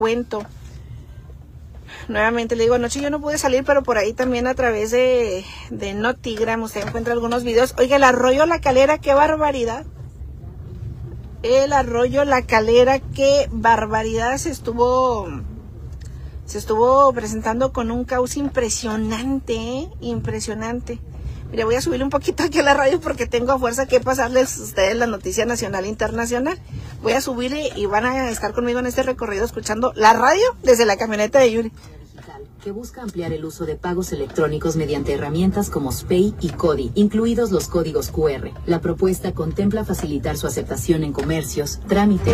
cuento. Nuevamente le digo, anoche yo no pude salir, pero por ahí también a través de Notigram usted encuentra algunos videos. Oiga, el arroyo La Calera, qué barbaridad. El arroyo La Calera, qué barbaridad. Se estuvo presentando con un cauce impresionante, ¿eh? Impresionante. Mire, voy a subirle un poquito aquí a la radio porque tengo a fuerza que pasarles a ustedes la noticia nacional e internacional. Voy a subirle y van a estar conmigo en este recorrido escuchando la radio desde la camioneta de Yuri. Que busca ampliar el uso de pagos electrónicos mediante herramientas como SPAY y CODI, incluidos los códigos QR. La propuesta contempla facilitar su aceptación en comercios, trámites.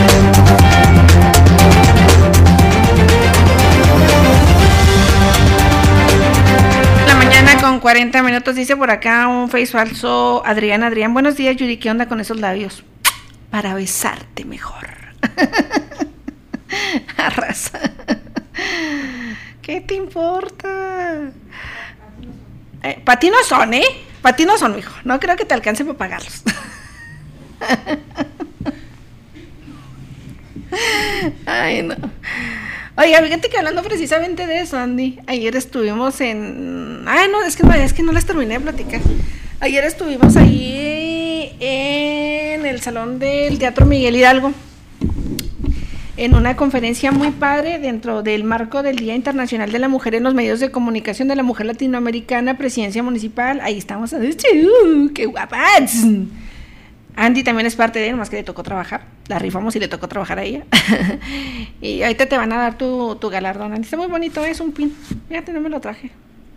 La mañana con 40 minutos, dice por acá un face falso. Adrián, buenos días, Yuri, ¿qué onda con esos labios? Para besarte mejor. Arrasa. ¿Qué te importa? Para ti no son, ¿eh? Para ti no son, mijo. No creo que te alcance para pagarlos. Ay, no. Oiga, fíjate que hablando precisamente de eso, Andy, ayer estuvimos en... Ay, no, es que no les terminé de platicar. Ayer estuvimos ahí en el salón del Teatro Miguel Hidalgo, en una conferencia muy padre dentro del marco del Día Internacional de la Mujer en los Medios de Comunicación de la Mujer Latinoamericana, Presidencia Municipal. Ahí estamos. ¡Qué guapas! Andy también es parte de él, más que le tocó trabajar. La rifamos y le tocó trabajar a ella. Y ahorita te van a dar tu galardón, Andy. Está muy bonito, es un pin. Fíjate, no me lo traje.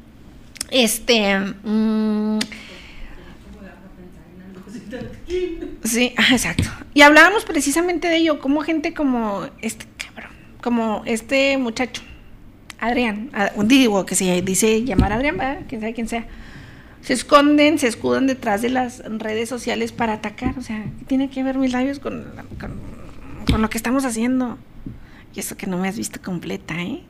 Sí, exacto. Y hablábamos precisamente de ello, como gente como este cabrón, como este muchacho, Adrián, digo que se dice llamar Adrián, ¿verdad? Quién sabe quién sea. Se escudan detrás de las redes sociales para atacar. O sea, ¿qué tiene que ver mis labios con lo que estamos haciendo? Y eso que no me has visto completa, ¿eh?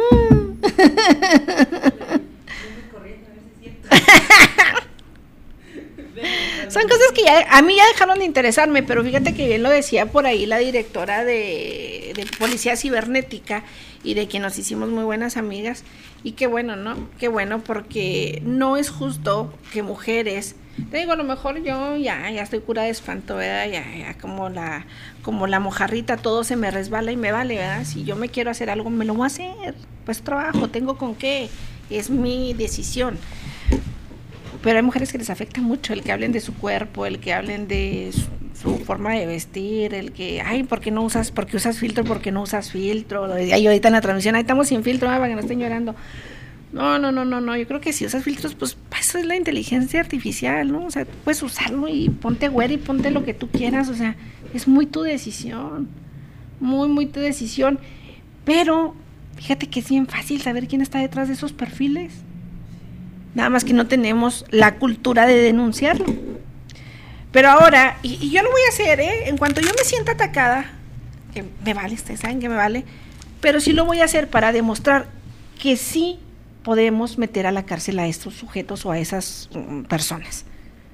Son cosas que ya, a mí ya dejaron de interesarme, pero fíjate que bien lo decía por ahí la directora de Policía Cibernética, y de que nos hicimos muy buenas amigas, y qué bueno, ¿no? Qué bueno, porque no es justo que mujeres, te digo, a lo mejor yo ya estoy cura de espanto, ¿verdad? Ya como la mojarrita, todo se me resbala y me vale, ¿verdad? Si yo me quiero hacer algo, me lo voy a hacer, pues trabajo, tengo con qué, es mi decisión. Pero hay mujeres que les afecta mucho el que hablen de su cuerpo, el que hablen de su forma de vestir, el que, ay, ¿por qué usas filtro? ¿Por qué no usas filtro? Ay, ahorita en la transmisión, ahí estamos sin filtro, para que no estén llorando. No, yo creo que si usas filtros, pues eso es la inteligencia artificial, ¿no? O sea, tú puedes usarlo y ponte güera y ponte lo que tú quieras, o sea, es muy tu decisión, muy tu decisión, pero fíjate que es bien fácil saber quién está detrás de esos perfiles. Nada más que no tenemos la cultura de denunciarlo. Pero ahora, y yo lo voy a hacer, en cuanto yo me sienta atacada, que me vale, ustedes saben que me vale, pero sí lo voy a hacer para demostrar que sí podemos meter a la cárcel a estos sujetos o a esas personas.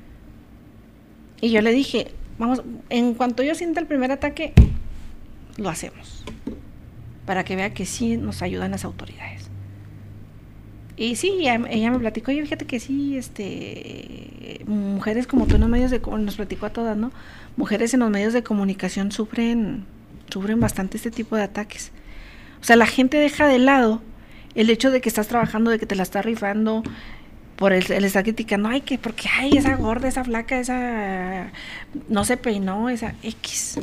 Y yo le dije, vamos, en cuanto yo sienta el primer ataque, lo hacemos, para que vea que sí nos ayudan las autoridades. Y sí, ella me platicó, oye, fíjate que sí, mujeres como tú en los medios nos platicó a todas, ¿no? Mujeres en los medios de comunicación sufren bastante este tipo de ataques. O sea, la gente deja de lado el hecho de que estás trabajando, de que te la estás rifando, por el estar criticando, ay, que porque, ay, esa gorda, esa flaca, esa no se peinó, esa X.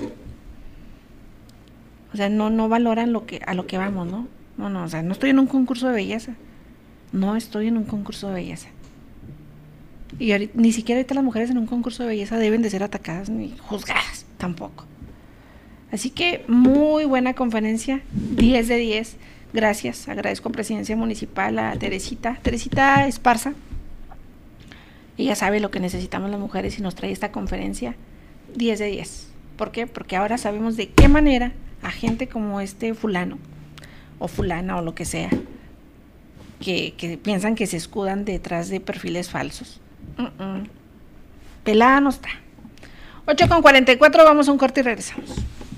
O sea, no valoran a lo que vamos, ¿no? No, o sea, no estoy en un concurso de belleza. No estoy en un concurso de belleza. Y ni siquiera ahorita las mujeres en un concurso de belleza deben de ser atacadas ni juzgadas, tampoco. Así que muy buena conferencia, 10 de 10. Gracias, agradezco a Presidencia Municipal, a Teresita Esparza. Ella sabe lo que necesitamos las mujeres y nos trae esta conferencia, 10 de 10. ¿Por qué? Porque ahora sabemos de qué manera a gente como este fulano o fulana o lo que sea, que piensan que se escudan detrás de perfiles falsos. Pelada no está. 8:44, vamos a un corte y regresamos.